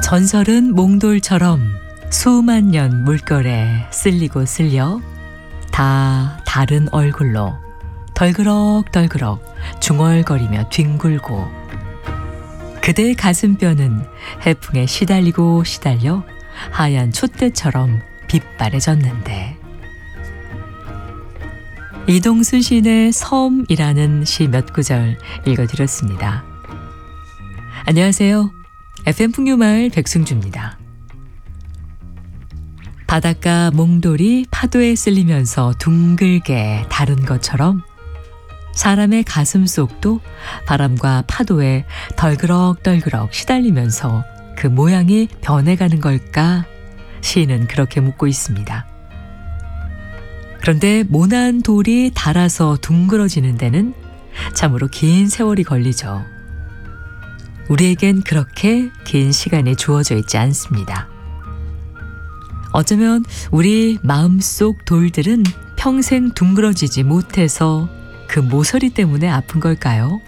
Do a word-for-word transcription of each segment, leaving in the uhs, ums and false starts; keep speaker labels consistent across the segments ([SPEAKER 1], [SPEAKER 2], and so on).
[SPEAKER 1] 전설은 몽돌처럼 수만 년 물결에 쓸리고 쓸려 다 다른 얼굴로 덜그럭덜그럭 중얼거리며 뒹굴고 그대의 가슴뼈는 해풍에 시달리고 시달려 하얀 촛대처럼 빛바래졌는데 이동순 시인의 섬이라는 시 몇 구절 읽어드렸습니다. 안녕하세요. 에프엠 풍류마을 백승주입니다. 바닷가 몽돌이 파도에 쓸리면서 둥글게 다른 것처럼 사람의 가슴 속도 바람과 파도에 덜그럭덜그럭 시달리면서 그 모양이 변해가는 걸까? 시인은 그렇게 묻고 있습니다. 그런데 모난 돌이 닳아서 둥그러지는 데는 참으로 긴 세월이 걸리죠. 우리에겐 그렇게 긴 시간이 주어져 있지 않습니다. 어쩌면 우리 마음속 돌들은 평생 둥그러지지 못해서 그 모서리 때문에 아픈 걸까요?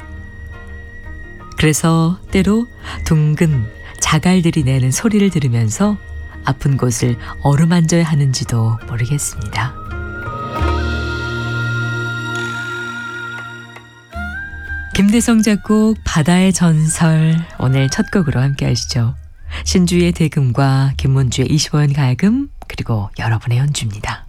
[SPEAKER 1] 그래서 때로 둥근 자갈들이 내는 소리를 들으면서 아픈 곳을 어루만져야 하는지도 모르겠습니다. 김대성 작곡 바다의 전설 오늘 첫 곡으로 함께 하시죠. 신주의 대금과 김문주의 이십오 연 가야금 그리고 여러분의 연주입니다.